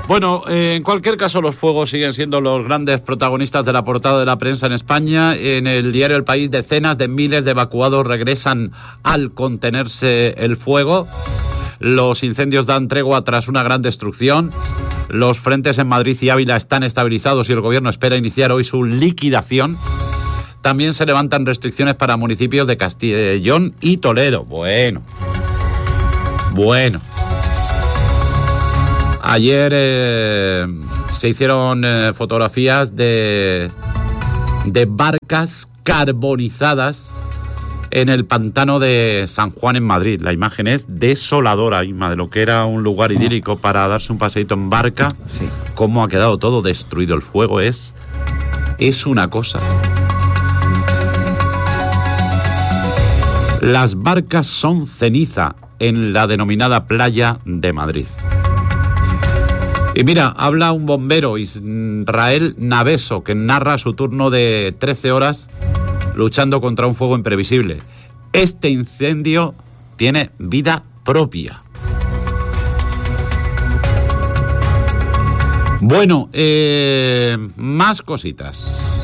Bueno, en cualquier caso, los fuegos siguen siendo los grandes protagonistas de la portada de la prensa en España. En el diario El País, decenas de miles de evacuados regresan al contenerse el fuego. Los incendios dan tregua tras una gran destrucción. Los frentes en Madrid y Ávila están estabilizados y el gobierno espera iniciar hoy su liquidación. También se levantan restricciones para municipios de Castellón y Toledo. Bueno. Ayer se hicieron fotografías de barcas carbonizadas en el pantano de San Juan en Madrid. La imagen es desoladora, Inma, de lo que era un lugar idílico para darse un paseíto en barca. Sí. Cómo ha quedado todo destruido. El fuego es una cosa. Las barcas son ceniza en la denominada playa de Madrid. Y mira, habla un bombero, Israel Naveso, que narra su turno de 13 horas luchando contra un fuego imprevisible. Este incendio tiene vida propia. Bueno, más cositas.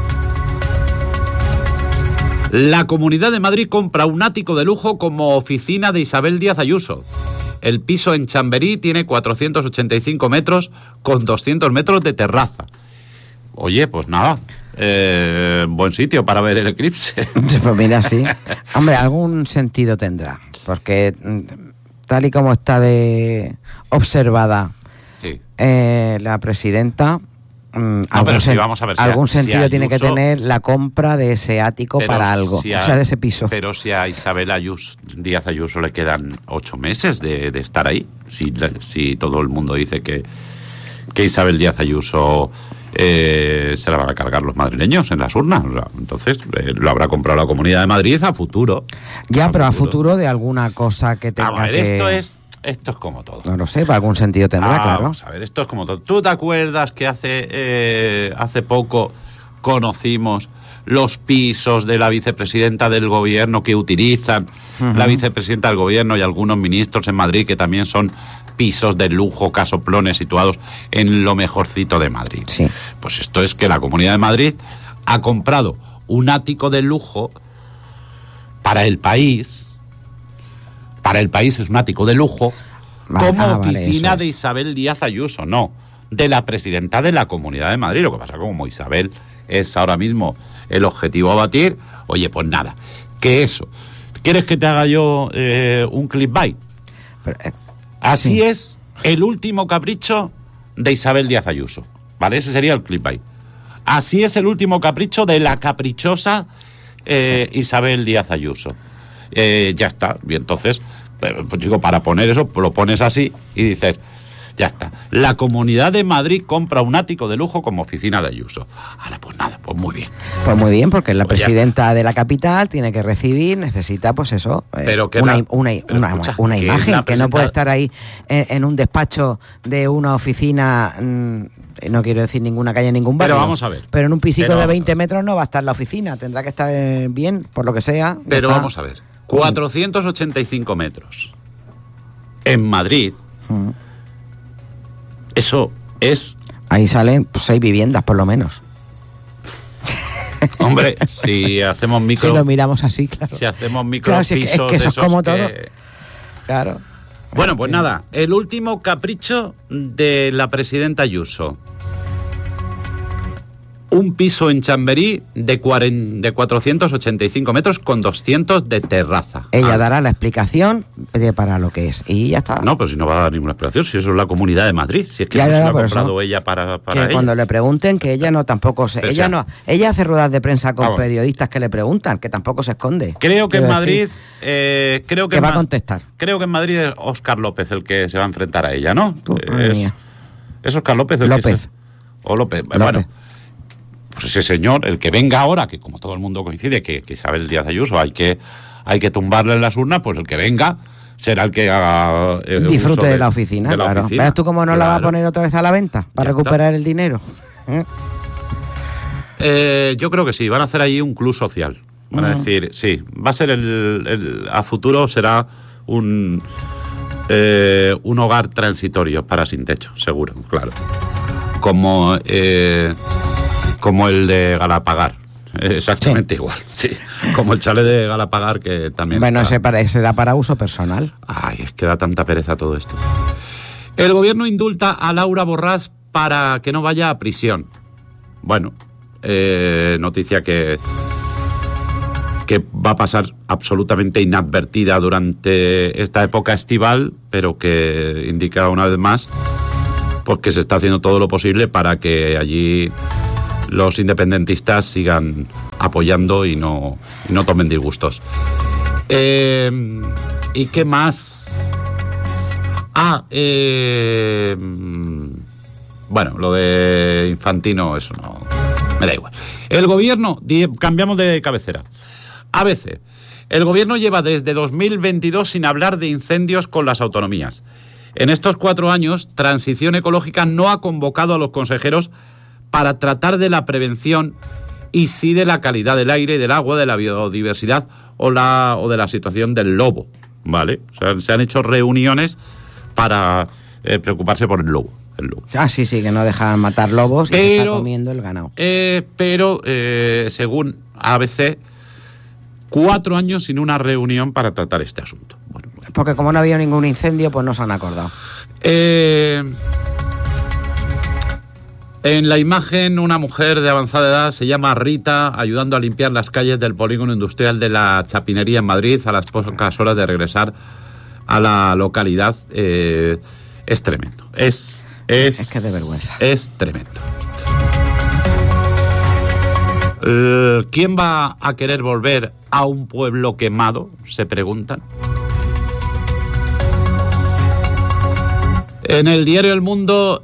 La Comunidad de Madrid compra un ático de lujo como oficina de Isabel Díaz Ayuso. El piso en Chamberí tiene 485 metros con 200 metros de terraza. Oye, pues nada, buen sitio para ver el eclipse. Pues mira, sí. Hombre, algún sentido tendrá, porque tal y como está de observada sí. La presidenta, algún sentido si tiene que tener la compra de ese ático para algo, o sea, de ese piso. Pero si a Isabel Díaz Ayuso le quedan 8 meses de estar ahí, si todo el mundo dice que Isabel Díaz Ayuso se la van a cargar los madrileños en las urnas, entonces lo habrá comprado la Comunidad de Madrid a futuro. Ya, pero a futuro de alguna cosa que tenga a ver, que... Esto es como todo. No lo sé, para algún sentido tendrá, claro. Vamos a ver, esto es como todo. ¿Tú te acuerdas que hace poco conocimos los pisos de la vicepresidenta del gobierno que utilizan la vicepresidenta del gobierno y algunos ministros en Madrid, que también son pisos de lujo, casoplones situados en lo mejorcito de Madrid? Sí. Pues esto es que la Comunidad de Madrid ha comprado un ático de lujo para el país. Para el país es un ático de lujo, como oficina de Isabel Díaz Ayuso, no, de la presidenta de la Comunidad de Madrid. Lo que pasa, como Isabel es ahora mismo el objetivo a batir, oye, pues nada, que eso. ¿Quieres que te haga yo un clickbait? Así sí. Es el último capricho de Isabel Díaz Ayuso, ¿vale? Ese sería el clickbait. Así es el último capricho de la caprichosa Isabel Díaz Ayuso. Ya está, y entonces, pues digo, para poner eso, lo pones así y dices, ya está. La Comunidad de Madrid compra un ático de lujo como oficina de Ayuso. Ahora, pues nada, pues muy bien. Pues muy bien, porque la presidenta de la capital tiene que recibir, necesita, pues eso, pero que una imagen, que no puede estar ahí en un despacho de una oficina... No quiero decir ninguna calle, ningún barrio. Pero vamos a ver. Pero en un pisico de 20 metros no va a estar la oficina. Tendrá que estar bien, por lo que sea. Pero vamos a ver. 485 metros. En Madrid. Eso es... Ahí salen 6 viviendas, por lo menos. Hombre, si hacemos micro... Si lo miramos así, claro. Si hacemos micro claro, pisos es que eso de es como que... todo. Claro. Bueno, pues nada, el último capricho de la presidenta Ayuso. Un piso en Chamberí de 485 metros con 200 de terraza. Ella dará la explicación para lo que es y ya está. No, pues si no va a dar ninguna explicación, si eso es la Comunidad de Madrid, si es que no se lo ha comprado ella para que ella. Cuando le pregunten, que ella no tampoco se... Ella hace ruedas de prensa con periodistas que le preguntan, que tampoco se esconde. Creo que en Madrid... va a contestar. Creo que en Madrid es Óscar López el que se va a enfrentar a ella, ¿no? Es Óscar López el López. López. Bueno, pues ese señor, el que venga ahora, que como todo el mundo coincide que Isabel Díaz Ayuso hay que tumbarle en las urnas, pues el que venga será el que haga disfrute de la oficina, claro. ¿Verás tú cómo no la va a poner otra vez a la venta para recuperar el dinero? Yo creo que sí, van a hacer ahí un club social. Van a decir, sí, va a ser a futuro será un un hogar transitorio para sin techo, seguro, claro. Como el de Galapagar. Exactamente igual, sí. Como el chalet de Galapagar, que también... Bueno, ese era para uso personal. Ay, es que da tanta pereza todo esto. El gobierno indulta a Laura Borràs para que no vaya a prisión. Bueno, noticia que va a pasar absolutamente inadvertida durante esta época estival, pero que indica una vez más pues que se está haciendo todo lo posible para que allí los independentistas sigan apoyando y no tomen disgustos. ¿Y qué más? Bueno, lo de Infantino, eso no... Me da igual. El gobierno... Cambiamos de cabecera. ABC. El gobierno lleva desde 2022 sin hablar de incendios con las autonomías. En estos 4 años, Transición Ecológica no ha convocado a los consejeros para tratar de la prevención y sí de la calidad del aire, del agua, de la biodiversidad o de la situación del lobo, ¿vale? O sea, se han hecho reuniones para preocuparse por el lobo. Sí, que no dejan matar lobos y se está comiendo el ganado. Pero según ABC, 4 años sin una reunión para tratar este asunto. Bueno. Porque como no había ningún incendio, pues no se han acordado. En la imagen, una mujer de avanzada edad, se llama Rita, ayudando a limpiar las calles del polígono industrial de la Chapinería en Madrid a las pocas horas de regresar a la localidad. Es tremendo. Es que de vergüenza. Es tremendo. ¿Quién va a querer volver a un pueblo quemado? Se preguntan. En el diario El Mundo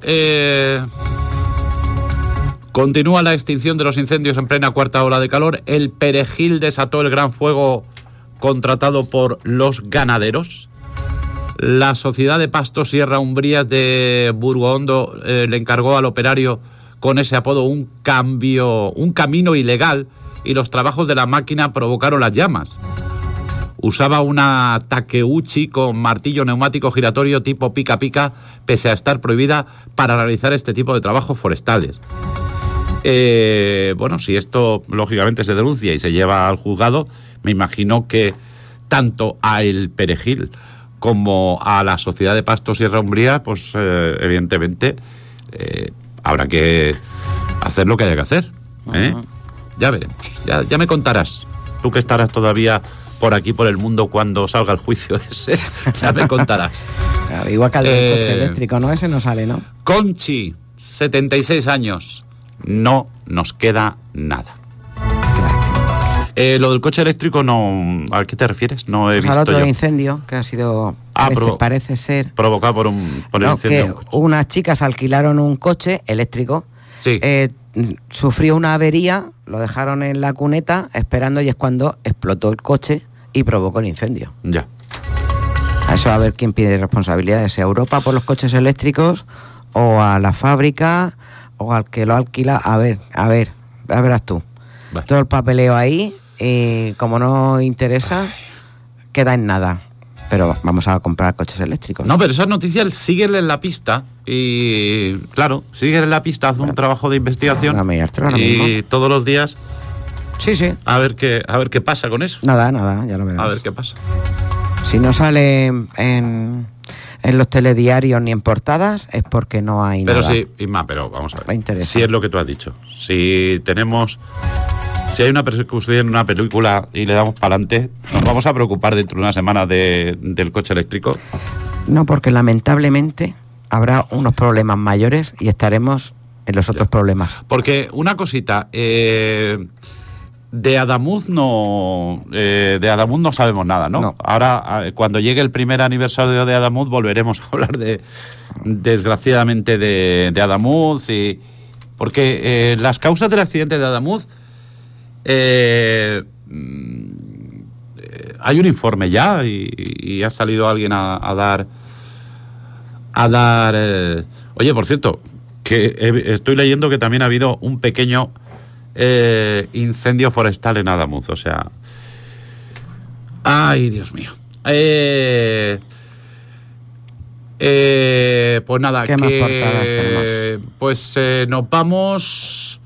continúa la extinción de los incendios en plena cuarta ola de calor. El Perejil desató el gran fuego contratado por los ganaderos. La Sociedad de Pastos Sierra Umbrías de Burgohondo le encargó al operario con ese apodo un camino ilegal y los trabajos de la máquina provocaron las llamas. Usaba una Takeuchi con martillo neumático giratorio tipo pica-pica, pese a estar prohibida para realizar este tipo de trabajos forestales. Bueno, si esto lógicamente se denuncia y se lleva al juzgado, me imagino que tanto a El Perejil como a la Sociedad de Pastos Sierra Umbría, pues evidentemente habrá que hacer lo que haya que hacer. Ya veremos, ya me contarás. Tú que estarás todavía por aquí, por el mundo, cuando salga el juicio ese, ya me contarás. Claro, igual que el del coche eléctrico, ¿no? Ese no sale, ¿no? Conchi, 76 años. No nos queda nada. Lo del coche eléctrico, no. ¿A qué te refieres? No he visto otro yo. Incendio que ha sido, parece ser... Provocado por el incendio. Que unas chicas alquilaron un coche eléctrico. Sí. Sufrió una avería, lo dejaron en la cuneta esperando y es cuando explotó el coche y provocó el incendio. Ya. A eso a ver quién pide responsabilidades. ¿A Europa por los coches eléctricos o a la fábrica o al que lo alquila? A ver, ya verás tú. Vale. Todo el papeleo ahí, como no interesa, queda en nada. Pero vamos a comprar coches eléctricos. No, pero esas noticias siguen en la pista. Y claro, siguen en la pista, hacen un trabajo de investigación. Y todos los días. Sí. A ver qué pasa con eso. Nada, ya lo verás. A ver qué pasa. Si no sale en los telediarios ni en portadas, es porque no hay nada. Pero sí, Isma, pero vamos a ver. Si es lo que tú has dicho. Si hay una persecución en una película y le damos para adelante, ¿nos vamos a preocupar dentro de una semana del coche eléctrico? No, porque lamentablemente habrá unos problemas mayores y estaremos en los otros problemas. Porque una cosita, de Adamuz no sabemos nada, ¿no? Ahora, cuando llegue el primer aniversario de Adamuz, volveremos a hablar desgraciadamente de Adamuz, porque las causas del accidente de Adamuz, hay un informe ya y ha salido alguien a dar oye, por cierto, que estoy leyendo que también ha habido un pequeño incendio forestal en Adamuz, o sea, ay, Dios mío. Pues nada, ¿qué más portadas tenemos? Pues nos vamos...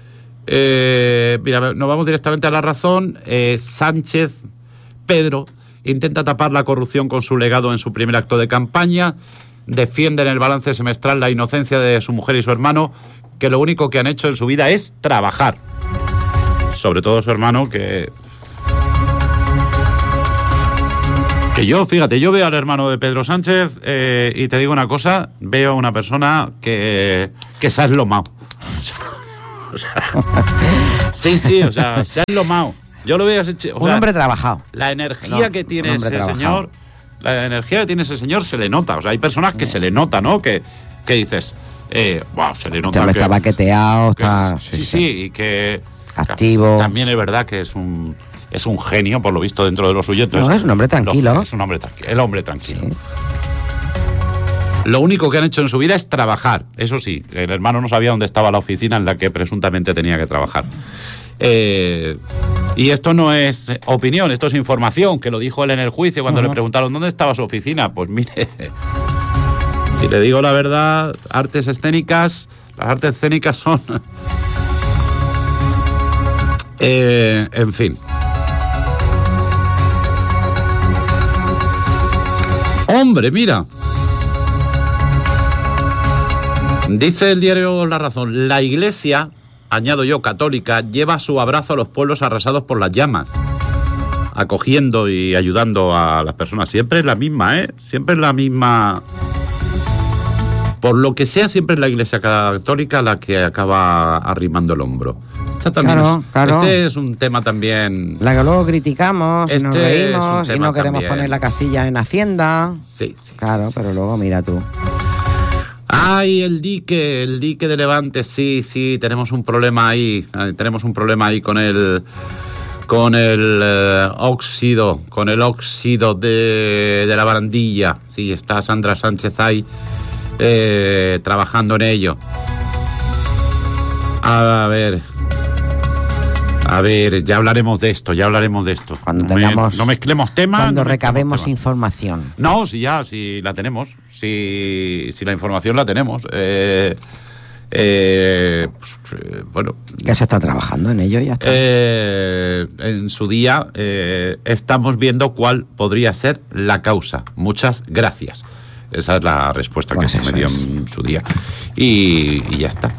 mira, nos vamos directamente a La Razón. Sánchez Pedro intenta tapar la corrupción con su legado en su primer acto de campaña. Defiende en el balance semestral la inocencia de su mujer y su hermano, que lo único que han hecho en su vida es trabajar. Sobre todo su hermano, que yo, fíjate, yo veo al hermano de Pedro Sánchez y te digo una cosa, veo a una persona que se ha eslomado. Sí, o sea, se ha eslomado. Yo lo veo así, un hombre trabajado. La energía que tiene ese señor, se le nota. O sea, hay personas que se le nota, ¿no? Que dices, wow, se le nota. Está baqueteado, está... Sí, y que... activo. También es verdad que es un genio, por lo visto, dentro de lo suyo. Entonces, no, es un hombre tranquilo. Es un hombre tranquilo, el hombre tranquilo. Sí. Lo único que han hecho en su vida es trabajar. Eso sí, el hermano no sabía dónde estaba la oficina en la que presuntamente tenía que trabajar. Y esto no es opinión, esto es información, que lo dijo él en el juicio cuando le preguntaron dónde estaba su oficina. Pues mire, si le digo la verdad, las artes escénicas son... en fin. Hombre, mira. Dice el diario La Razón, la Iglesia, añado yo, católica, lleva su abrazo a los pueblos arrasados por las llamas, acogiendo y ayudando a las personas. Siempre es la misma, siempre es la misma. Por lo que sea, siempre es la Iglesia católica la que acaba arrimando el hombro. Claro. Este es un tema también... La que luego criticamos, nos reímos y no queremos también poner la casilla en Hacienda. Sí. Claro, pero luego mira tú. Ay, el dique de Levante, sí, tenemos un problema ahí. Tenemos un problema ahí con el óxido de la barandilla. Sí, está Sandra Sánchez ahí trabajando en ello. A ver, ya hablaremos de esto. Cuando tengamos... No mezclemos temas. Cuando recabemos información. No, si la tenemos. Si la información la tenemos. Bueno. ¿Qué se está trabajando en ello? Ya está. En su día estamos viendo cuál podría ser la causa. Muchas gracias. Esa es la respuesta que se me dio en su día. Y ya está.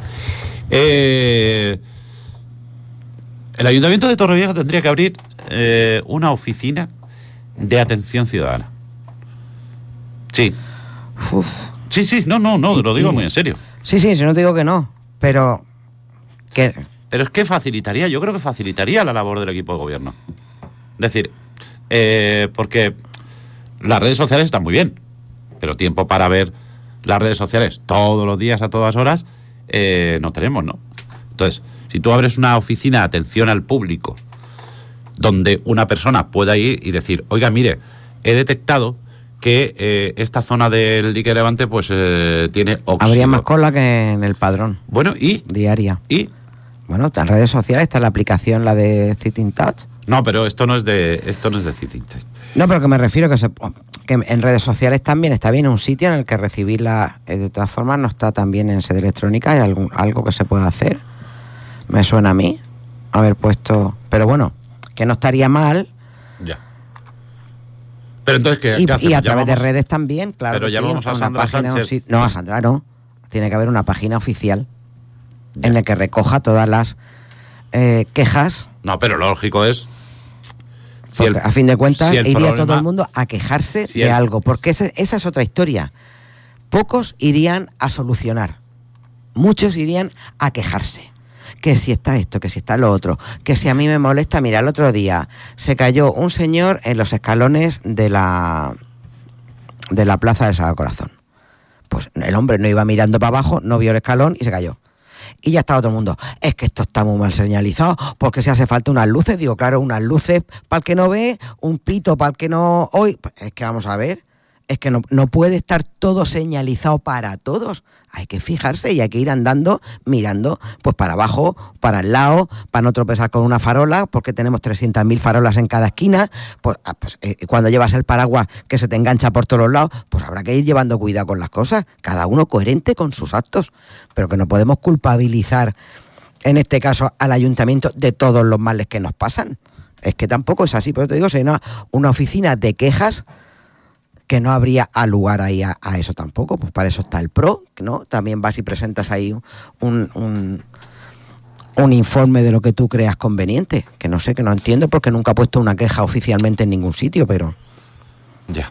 El Ayuntamiento de Torrevieja tendría que abrir una oficina de atención ciudadana. Sí. Uf. Sí, no, lo digo muy en serio. Sí, yo no te digo que no, pero es que facilitaría, yo creo que facilitaría la labor del equipo de gobierno. Es decir, porque las redes sociales están muy bien, pero tiempo para ver las redes sociales todos los días, a todas horas, no tenemos, ¿no? Entonces, si tú abres una oficina de atención al público donde una persona pueda ir y decir, oiga, mire, he detectado que esta zona del dique Levante pues tiene óxido. Habría más cola que en el padrón. Bueno, ¿y? Diaria. ¿Y? Bueno, en redes sociales está la aplicación, la de Sitting Touch. No, pero esto no es de Sitting Touch. No, pero que me refiero que en redes sociales también está bien un sitio en el que recibirla. De todas formas, no está también en sede electrónica. ¿Hay algo que se pueda hacer? Me suena a mí haber puesto... Pero bueno, que no estaría mal. Ya. Pero entonces, ¿qué hacemos? Y a través de redes también, claro. Pero llamamos a Sandra Sánchez. No, a Sandra no. Tiene que haber una página oficial en la que recoja todas las quejas. No, pero lo lógico es... a fin de cuentas, iría todo el mundo a quejarse de algo. Porque esa es otra historia. Pocos irían a solucionar. Muchos irían a quejarse. Que si está esto, que si está lo otro, que si a mí me molesta. Mira, el otro día se cayó un señor en los escalones de la plaza del Sagrado Corazón. Pues el hombre no iba mirando para abajo, no vio el escalón y se cayó. Y ya estaba todo el mundo, es que esto está muy mal señalizado, porque si hace falta unas luces. Digo, claro, unas luces para el que no ve, un pito para el que no oye. Es que vamos a ver, Es que no puede estar todo señalizado para todos. Hay que fijarse y hay que ir andando, mirando, pues para abajo, para el lado, para no tropezar con una farola, porque tenemos 300.000 farolas en cada esquina. Pues cuando llevas el paraguas que se te engancha por todos los lados, pues habrá que ir llevando cuidado con las cosas. Cada uno coherente con sus actos. Pero que no podemos culpabilizar, en este caso, al ayuntamiento de todos los males que nos pasan. Es que tampoco es así. Pero te digo, sería una oficina de quejas que no habría lugar ahí a eso tampoco. Pues para eso está el PRO, ¿no? También vas y presentas ahí un informe de lo que tú creas conveniente. Que no sé, que no entiendo porque nunca he puesto una queja oficialmente en ningún sitio, pero... Ya.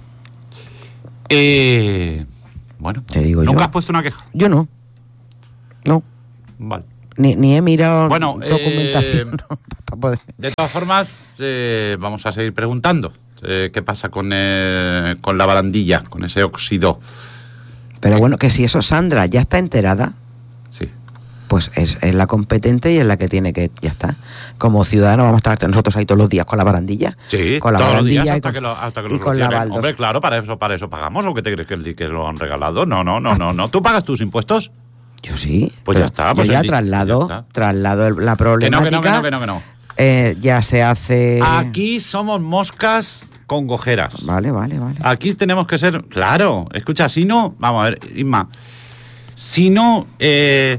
Bueno, te digo ¿nunca yo. has puesto una queja? Yo no. No. Vale. Ni he mirado documentación. Para poder... De todas formas, vamos a seguir preguntando. ¿Qué pasa con la barandilla, con ese óxido? Pero bueno, que si eso Sandra ya está enterada, sí, pues es la competente y es la que tiene que, ya está. Como ciudadanos vamos a estar nosotros ahí todos los días con la barandilla. Sí, con la todos barandilla los días hasta que lo con la baldos. Hombre, claro, para eso pagamos. ¿O qué te crees que lo han regalado? No. ¿Tú pagas tus impuestos? Yo sí. Pues ya está. Pues yo ya traslado la problemática. Que no. Ya se hace... Aquí somos moscas con gojeras. Vale. Aquí tenemos que ser... Claro, escucha, si no... Vamos a ver, Isma. Si no es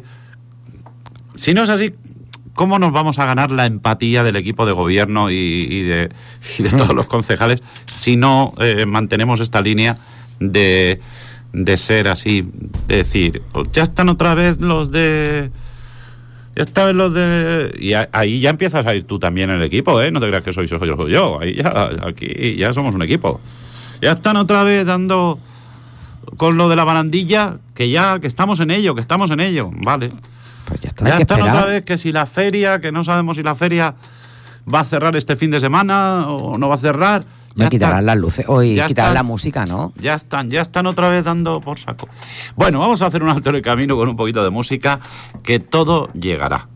así, ¿cómo nos vamos a ganar la empatía del equipo de gobierno y de todos los concejales si no mantenemos esta línea de ser así? De decir, ya están otra vez los de... Esta vez los de... Y ahí ya empiezas a ir tú también en el equipo, ¿eh? No te creas que soy yo. Aquí ya somos un equipo. Ya están otra vez dando con lo de la barandilla, que estamos en ello, Vale. Pues ya está. Ya están otra vez que si la feria, que no sabemos si la feria va a cerrar este fin de semana o no va a cerrar. Ya quitarán las luces, quitarán la música, ¿no? Ya están otra vez dando por saco. Bueno, vamos a hacer un alto en el camino con un poquito de música, que todo llegará.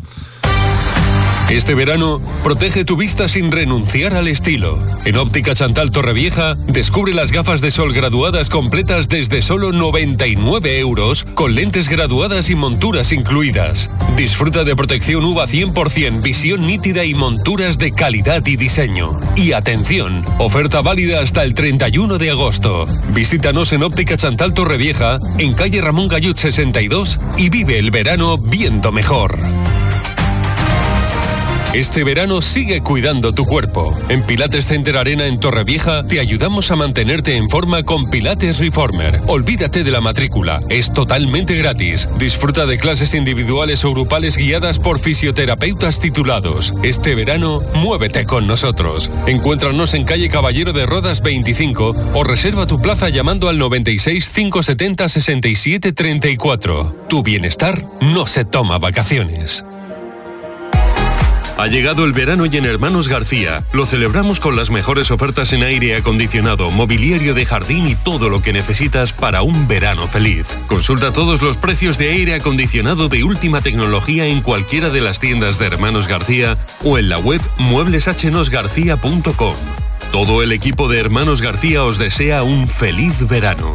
Este verano, protege tu vista sin renunciar al estilo. En Óptica Chantal Torrevieja, descubre las gafas de sol graduadas completas desde solo 99 euros, con lentes graduadas y monturas incluidas. Disfruta de protección UVA 100%, visión nítida y monturas de calidad y diseño. Y atención, oferta válida hasta el 31 de agosto. Visítanos en Óptica Chantal Torrevieja, en calle Ramón Gallut 62, y vive el verano viendo mejor. Este verano sigue cuidando tu cuerpo. En Pilates Center Arena en Torrevieja te ayudamos a mantenerte en forma con Pilates Reformer. Olvídate de la matrícula, es totalmente gratis. Disfruta de clases individuales o grupales guiadas por fisioterapeutas titulados. Este verano, muévete con nosotros. Encuéntranos en calle Caballero de Rodas 25 o reserva tu plaza llamando al 96 570 67 34. Tu bienestar no se toma vacaciones. Ha llegado el verano y en Hermanos García lo celebramos con las mejores ofertas en aire acondicionado, mobiliario de jardín y todo lo que necesitas para un verano feliz. Consulta todos los precios de aire acondicionado de última tecnología en cualquiera de las tiendas de Hermanos García o en la web muebleshnosgarcía.com. Todo el equipo de Hermanos García os desea un feliz verano.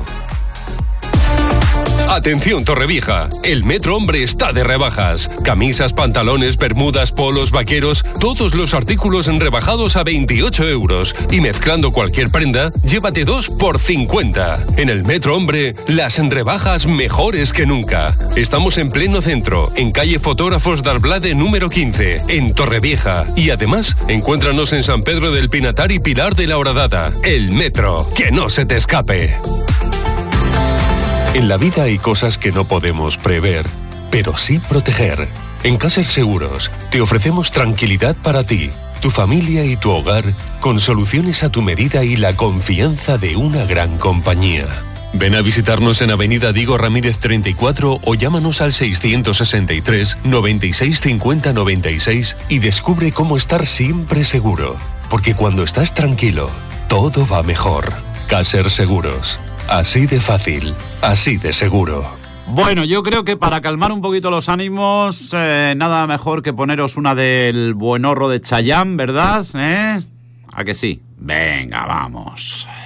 Atención Torrevieja, el Metro Hombre está de rebajas. Camisas, pantalones, bermudas, polos, vaqueros, todos los artículos rebajados a 28 euros. Y mezclando cualquier prenda, llévate 2 por 50. En el Metro Hombre, las rebajas mejores que nunca. Estamos en pleno centro, en calle Fotógrafos d'Arblade número 15, en Torrevieja. Y además, encuéntranos en San Pedro del Pinatar y Pilar de la Horadada. El Metro, que no se te escape. En la vida hay cosas que no podemos prever, pero sí proteger. En Caser Seguros te ofrecemos tranquilidad para ti, tu familia y tu hogar, con soluciones a tu medida y la confianza de una gran compañía. Ven a visitarnos en Avenida Diego Ramírez 34 o llámanos al 663 96 50 96 y descubre cómo estar siempre seguro. Porque cuando estás tranquilo, todo va mejor. Caser Seguros. Así de fácil, así de seguro. Bueno, yo creo que para calmar un poquito los ánimos, nada mejor que poneros una del Buenorro de Chayanne, ¿verdad? ¿A que sí? Venga, vamos.